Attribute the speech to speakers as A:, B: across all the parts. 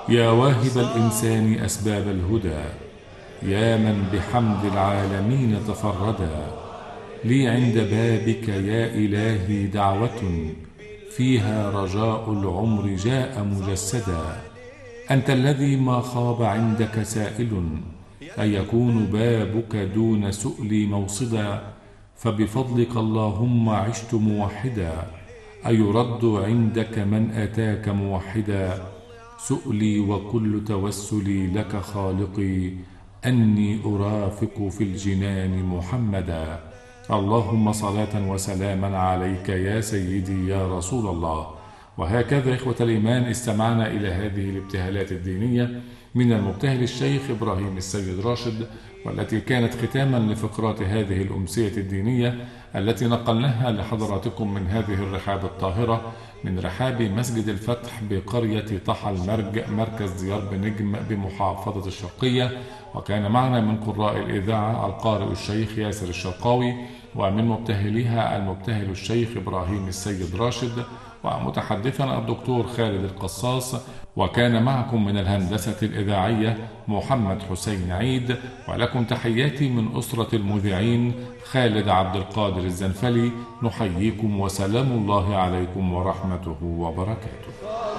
A: يا واهب الإنسان أسباب الهدى، يا من بحمد العالمين تفردا، لي عند بابك يا إلهي دعوة، فيها رجاء العمر جاء مجسدا. أنت الذي ما خاب عندك سائل أن يكون بابك دون سؤلي موصدا، فبفضلك اللهم عشت موحدا، أيرد عندك من أتاك موحدا. سؤلي وكل توسلي لك خالقي، أني أرافق في الجنان محمدا. اللهم صلاة وسلاما عليك يا سيدي يا رسول الله. وهكذا إخوة الإيمان استمعنا إلى هذه الابتهالات الدينية من المبتهل الشيخ إبراهيم السيد راشد، والتي كانت ختاما لفقرات هذه الأمسية الدينية التي نقلناها لحضراتكم من هذه الرحاب الطاهرة، من رحاب مسجد الفتح بقرية طحا المرج مركز ديار بنجم بمحافظة الشرقية. وكان معنا من قراء الإذاعة القارئ الشيخ ياسر الشرقاوي، ومن مبتهليها المبتهل الشيخ إبراهيم السيد راشد، ومتحدثنا الدكتور خالد القصاص. وكان معكم من الهندسة الإذاعية محمد حسين عيد، ولكم تحياتي من أسرة المذيعين خالد عبد القادر الزنفلي. نحييكم وسلام الله عليكم ورحمته وبركاته.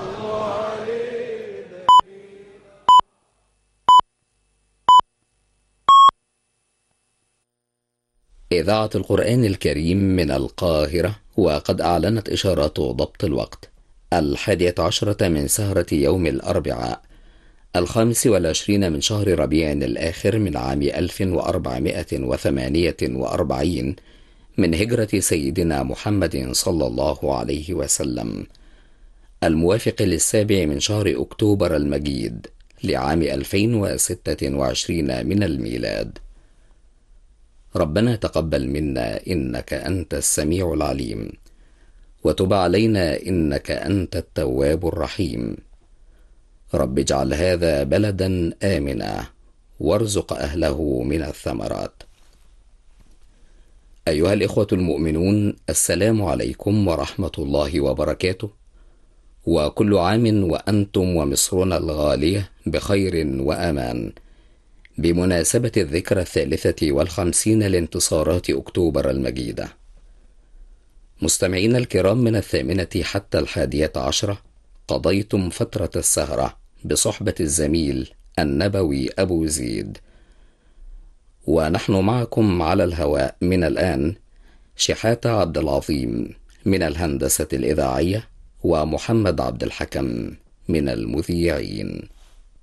B: إذاعة القرآن الكريم من القاهرة، وقد أعلنت إشارات ضبط الوقت 11 من سهرة يوم الأربعاء 25 من شهر ربيع الآخر من عام 1448 من هجرة سيدنا محمد صلى الله عليه وسلم، الموافق 7 من شهر أكتوبر المجيد لعام 2026 من الميلاد. ربنا تقبل منا إنك أنت السميع العليم، وتب علينا إنك أنت التواب الرحيم. رب اجعل هذا بلدا آمنا، وارزق أهله من الثمرات. أيها الإخوة المؤمنون، السلام عليكم ورحمة الله وبركاته، وكل عام وأنتم ومصرنا الغالية بخير وأمان، بمناسبة الذكرى 53 لانتصارات أكتوبر المجيدة. مستمعين الكرام، من 8 حتى 11 قضيتم فترة السهرة بصحبة الزميل النبوي أبو زيد، ونحن معكم على الهواء من الآن شحاتة عبد العظيم من الهندسة الإذاعية، ومحمد عبد الحكم من المذيعين.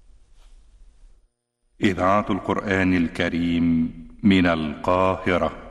C: إذاعة القرآن الكريم من القاهرة.